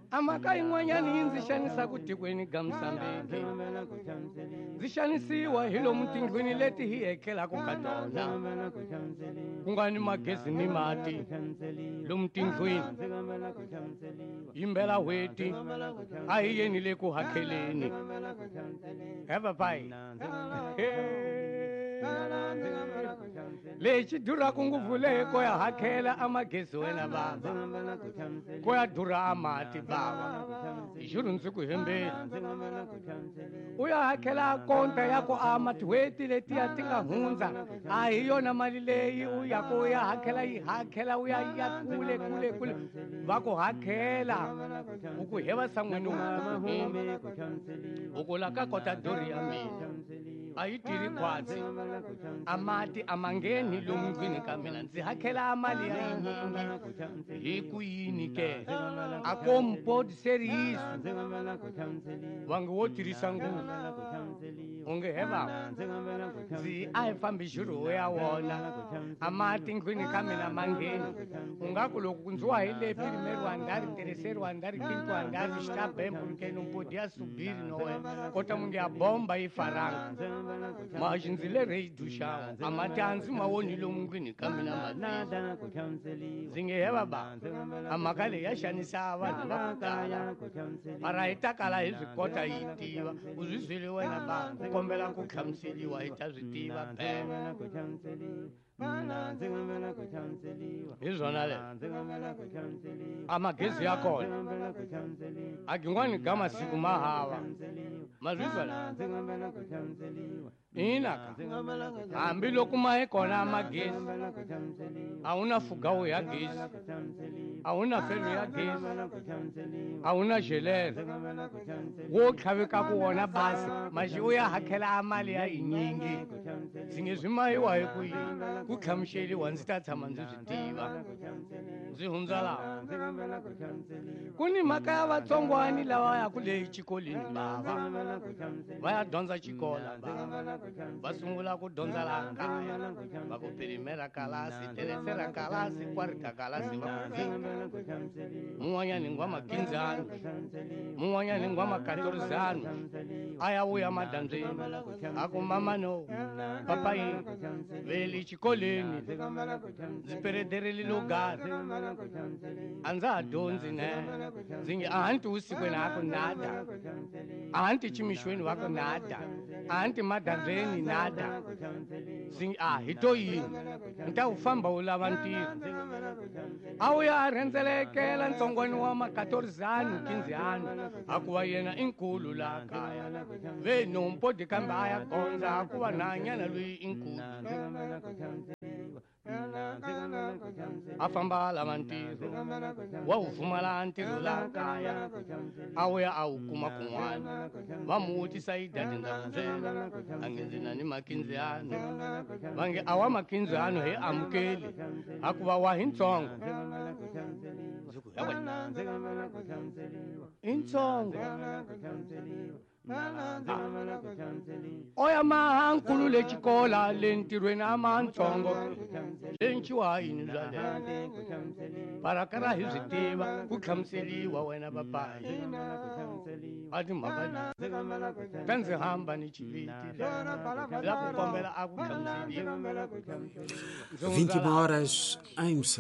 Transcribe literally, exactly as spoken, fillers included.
amhaka yin'wanyani ndzi xanisa ku tikweni ga Msambiki, ndzi xanisiwa hi lomu tindlwini leti hi etlelaku ka tona ku nga ni magezi ni mati lomu tindlwini. Yimbela hweti a hi yeni le ku hakheleni heva pai lexi durhaku ngopfu lehe ko ya hakhela a magezi wena baba, ko ya durha a mati baba. Hi xuru ndzi ku hembeni u ya hakhela konta ya ku ama tihweti letiya ti nga hundza, a hi yona mali leyi u ya ku u ya hakhela yi hakhela u ya ya kule kule kule va ku hakhela u ku heva san'wini u ku la ka kota dori ya mina a yi tiri khwatsi, a mati a mangeni lomu ndlwini ka mina, ndzi hakhela mali ya yinyingi hi ku yini ke? A ko mpodi seriyisu vange wo tirhisa nguvu unge heva ndzi a hi fambi xuru wo ya wona a mati ndlwini ka mina mangeni. U nga ku loko ndzi wa hi le pirimeriwa ndari tirhiseriwa ndari kinkiwa ndari xitabembu nkeni mpodi ya subiri no wena kota munge ya bomba yi faranga maxi ndzi le reyi duxawo a mati a ndzi ma woni lomu ndlwini ka mina mati ndzi nge heva ba a mhaka leyi ya xanisa vanhu va ku tala mara hi ta kala hi swi kota hi tiva. U swi zwile wena ba ku kombela ku hlamuseliwa hi ta swi tiva be hi zwona le a magezi ya kona a gin'wani ga masiku ma hava ma swi zwala ina ka hambi loko ma hi kona magezi a wu na fugawo ya gezi, a wu na felo ya gezi, a wu na jelere wo tlhaveka ku wona basi maxi u ya hakhela mali ya yinyingi. Ndzi nge swi mahiwa hi ku yini ku hlamuseliwa ndzi ta tshama ndzi swi tiva ndzi hundza laha. Ku ni mhaka ya vatsongwani lava ya ku leyi xikolweni bava va ya dyondza xikola bava, va sungula ku dyondza laha kaya va ku pirimera kalasi teresera kalasi kwarika kalasi va ku vika mun'wanyani ngwa makindzani mun'wanyani ngwa makatorizano a ya vuya madandzeni a ku mama no papa yi veli xikolweni ndzi perederile logari a ndza ha dyondzi ne ndzi nge a hanti usikwini a ku nada, a hanti chimixweni va ku nada, a hanti madandzeni nada. Ndzi a hi to yini ni ta wu famba wu lava ntirho a wu ya rhendzelekela ntsongwani wa makatorizano kindziyano a ku va yena i nkulu laha kaya ve nompodi kambe a ya gondza a ku va nhanyana loyi i nkulu a famba a lava ntirho wa wu pfumala ntirho laha kaya a wu ya a wu kuma kun'wana va mu vutisa yi dadi ndza ku byela a nge ndzi na ni makindziyano va nge a wa makindziyano hi amukeli a ku va wa hi ntsongo ndzi ku hewe i ntsongo oya maha nkulu le xikola le ntirhweni a maha ntsongo le nciwa yini bya le parakara hi swi tiva ku hlamuseliwa wena papayi a timhaka ta ndzi hamba ni chiviti la ku kombela a ku hlamuseliwa vinte e uma horas em